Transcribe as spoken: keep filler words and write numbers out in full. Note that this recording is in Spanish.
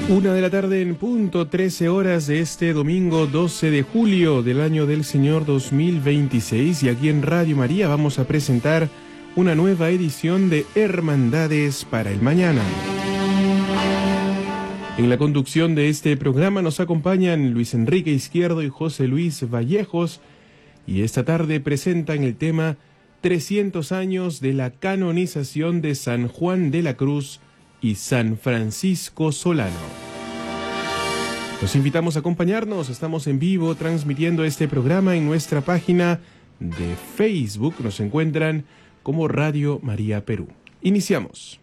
Una de la tarde en punto, trece horas de este domingo doce de julio del año del Señor dos mil veintiséis, y aquí en Radio María vamos a presentar una nueva edición de Hermandades para el Mañana. En la conducción de este programa nos acompañan Luis Enrique Izquierdo y José Luis Vallejos, y esta tarde presentan el tema trescientos años de la canonización de San Juan de la Cruz y San Francisco Solano. Los invitamos a acompañarnos, estamos en vivo transmitiendo este programa en nuestra página de Facebook, nos encuentran como Radio María Perú. Iniciamos.